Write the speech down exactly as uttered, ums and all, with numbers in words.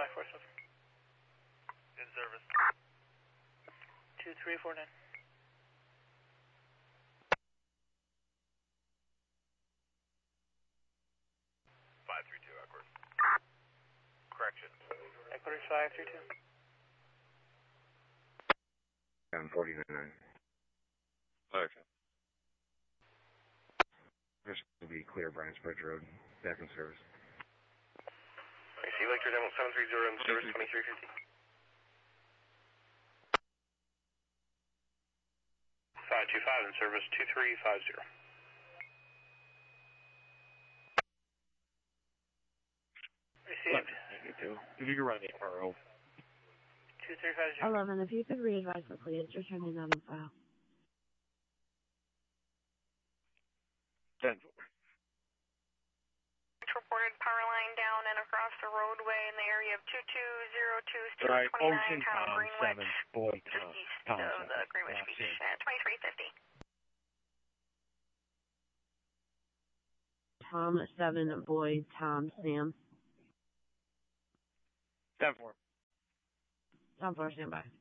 five four seven. In service. two three four nine. five three two, Eckler. Correction. Eckler five three two. seven forty-nine. Okay. This will be clear, Bryant Bridge Road, back in service. I see Lecture Demo seven three zero in service twenty-three fifty. five two five in service two three five zero. Received. If you can run the R O. two three five zero. eleven, if you could re-advise the please, returning on the file. ten four. Reported power line down and across the roadway in the area of two two zero two, Right, twenty-nine, Ocean town of Tom Greenwich, seven, boy just Tom, east Tom of seven. the Greenwich That's Beach, it. uh, twenty-three fifty. Tom seven, boy Tom Sam. ten four. Tom four, stand by.